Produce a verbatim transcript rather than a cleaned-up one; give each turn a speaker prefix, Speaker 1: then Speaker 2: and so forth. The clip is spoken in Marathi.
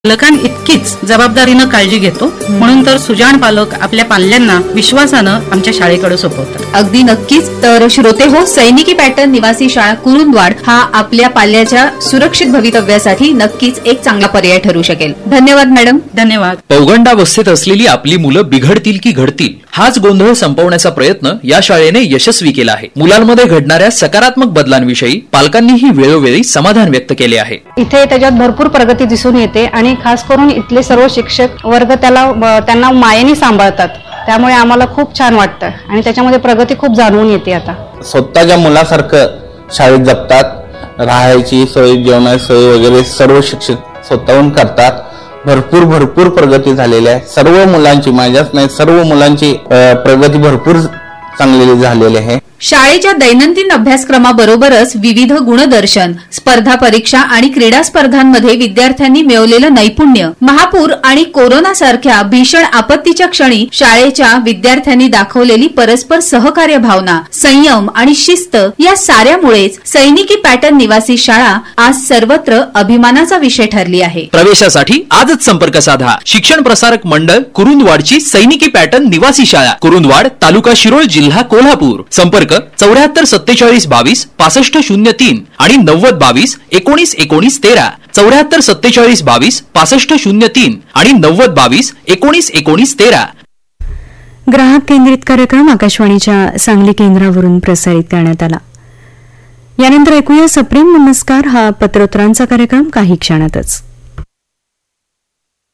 Speaker 1: पालकां इतकीच जबाबदारीनं काळजी घेतो. म्हणून तर सुजाण पालक आपल्या पाल्यांना विश्वासानं आमच्या शाळेकडे सोपवतात.
Speaker 2: अगदी नक्कीच. तर श्रोते हो, सैनिकी पॅटर्न निवासी शाळा कुरुंदवाड हा आपल्या पाल्याच्या सुरक्षित भवितव्यासाठी नक्कीच एक चांगला पर्याय ठरू शकेल. धन्यवाद मॅडम.
Speaker 1: धन्यवाद.
Speaker 3: पौगंडावस्थेत असलेली आपली मुलं बिघडतील की घडतील हाच गोंधळ संपवण्याचा प्रयत्न या शाळेने यशस्वी केला आहे. मुलांमध्ये घडणाऱ्या सकारात्मक बदलांविषयी पालकांनीही वेळोवेळी समाधान व्यक्त केले आहे.
Speaker 4: इथे त्याच्यात भरपूर प्रगती दिसून येते आणि खास करून इथले सर्व शिक्षक वर्ग त्याला त्यांना मायेने सांभाळतात. त्यामुळे आम्हाला खूप छान वाटतं आणि त्याच्यामध्ये प्रगती खूप जाणवून येते. आता
Speaker 5: स्वतःच्या मुलासारखं शाळेत जपतात. राहायची सोय, जेवणाची सोय वगैरे सर्व शिक्षक स्वतःहून करतात. भरपूर भरपूर प्रगती झालेली आहे. सर्व मुलांची, माझ्याच नाही सर्व मुलांची प्रगती भरपूर चांगली झालेली आहे.
Speaker 2: शाळेच्या दैनंदिन अभ्यासक्रमाबरोबरच विविध गुणदर्शन, स्पर्धा परीक्षा आणि क्रीडा स्पर्धांमध्ये विद्यार्थ्यांनी मिळवलेलं नैपुण्य, महापूर आणि कोरोना सारख्या भीषण आपत्तीच्या क्षणी शाळेच्या विद्यार्थ्यांनी दाखवलेली परस्पर सहकार्य भावना, संयम आणि शिस्त या साऱ्यामुळेच सैनिकी पॅटर्न निवासी शाळा आज सर्वत्र अभिमानाचा विषय ठरली आहे.
Speaker 3: प्रवेशासाठी आजच संपर्क साधा. शिक्षण प्रसारक मंडळ कुरुंदवाडची सैनिकी पॅटर्न निवासी शाळा, कुरुंदवाड, तालुका शिरोळ, जिल्हा कोल्हापूर. संपर्क चौऱ्याहत्तर सत्तेचाळीस बावीस पासष्ट शून्य तीन आणि नव्वद बावीस एकोणीस एकोणीस तेरा. चौऱ्याहत्तर सत्तेचाळीस बावीस पासष्ट शून्य तीन आणि नव्वद बावीस एकोणीस एकोणीस तेरा.
Speaker 6: ग्राहक केंद्रित कार्यक्रम आकाशवाणीच्या सांगली केंद्रावरून प्रसारित करण्यात आला. यानंतर ऐकूया सप्रेम नमस्कार हा पत्रोत्तरांचा कार्यक्रम काही क्षणातच.